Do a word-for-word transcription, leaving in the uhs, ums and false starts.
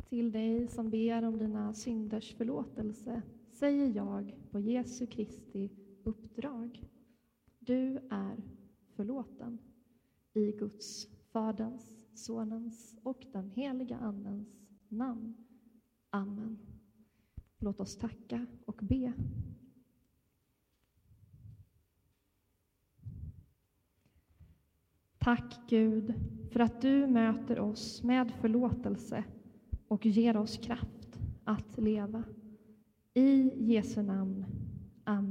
Till dig som ber om dina synders förlåtelse säger jag på Jesu Kristi uppdrag. Du är förlåten i Guds, Faderns, Sonens och den heliga Andens namn. Amen. Låt oss tacka och be. Tack Gud för att du möter oss med förlåtelse och ger oss kraft att leva. I Jesu namn. Amen.